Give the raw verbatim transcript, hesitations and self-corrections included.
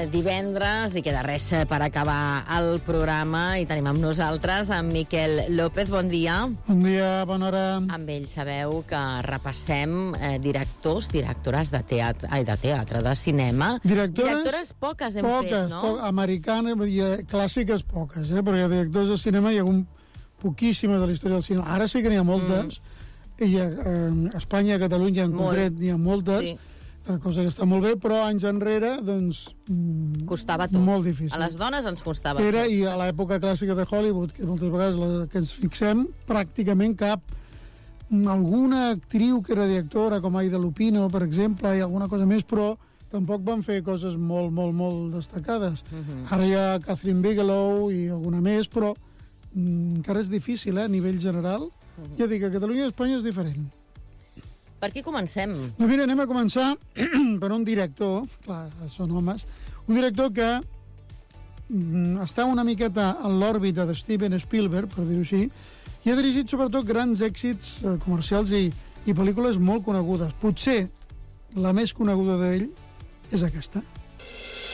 divendres i queda res per acabar el programa i tenim amb nosaltres en Miquel López. Bon dia. Bon dia, bona hora. Amb ell sabeu que repassem eh, directors, directores de teatre, ai, de teatre, de cinema. Directores, directores poques hem poques, fet, no? Po americanes, i clàssiques poques, eh? Perquè directors de cinema hi ha hagut poquíssimes de la història del cinema. Ara sí que n'hi ha moltes, mm. i a eh, Espanya, a Catalunya en Molt. concret n'hi ha moltes, sí. Cosa que està molt bé, però anys enrere, doncs... Costava tot. Molt difícil. A les dones ens costava Era, tot. I a l'època clàssica de Hollywood, que moltes vegades la, que ens fixem, pràcticament cap... Alguna actriu que era directora, com Aida Lupino, per exemple, i alguna cosa més, però tampoc van fer coses molt, molt, molt destacades. Uh-huh. Ara hi ha Catherine Bigelow i alguna més, però mm, encara és difícil, eh, a nivell general. Uh-huh. Ja dic, a Catalunya i Espanya és diferent. Per què comencem? No, mira, anem a començar per un director, clar, són homes, un director que mm, està una miqueta en l'òrbita de Steven Spielberg, per dir-ho així, i ha dirigit sobretot grans èxits eh, comercials i, i pel·lícules molt conegudes. Potser la més coneguda d'ell és aquesta.